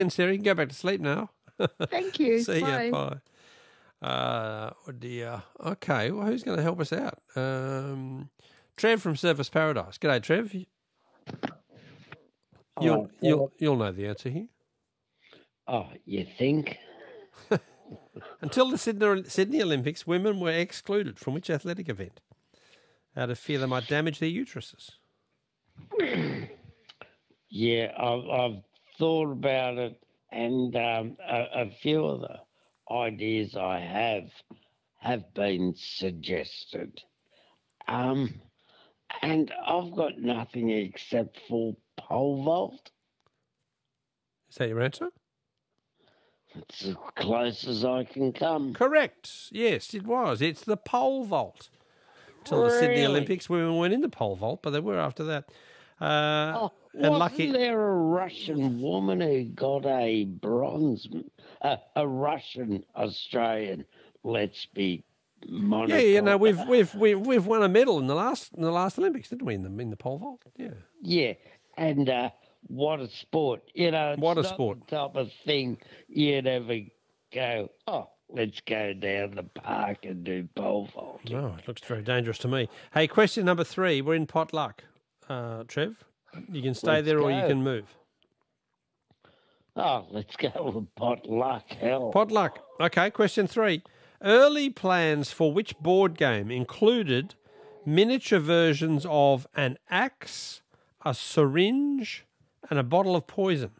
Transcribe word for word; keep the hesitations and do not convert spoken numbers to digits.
Sarah, you can go back to sleep now. Thank you. See Bye. ya. Bye. Uh, oh dear. Okay, well, who's going to help us out? Um, Trev from Surfers Paradise. G'day, Trev. You'll, Oh, you'll, you'll know the answer here. Oh, you think? Until the Sydney, Sydney Olympics, women were excluded from which athletic event? Out of fear they might damage their uteruses. Yeah, I've, I've thought about it, and um, a, a few of the ideas I have have been suggested. Um, and I've got nothing except for pole vault. Is that your answer? It's as close as I can come. Correct. Yes, it was. It's the pole vault. Till the Sydney Really? Olympics, women weren't in the pole vault, but they were after that. Uh, Oh, and wasn't lucky. there a Russian woman who got a bronze, uh, a Russian Australian? Let's be monocle. Yeah, you know, we've we've we've we've won a medal in the last in the last Olympics, didn't we? In the in the pole vault. Yeah. Yeah, and uh, what a sport! You know, it's What a not sport. the type of thing you'd ever go. Oh, let's go down the park and do pole vaulting. No, it looks very dangerous to me. Hey, question number three. We're in potluck, uh, Trev. You can stay Let's there or you go. can move. Oh, let's go with potluck. Hell, Potluck. Okay, question three. Early plans for which board game included miniature versions of an axe, a syringe, and a bottle of poison?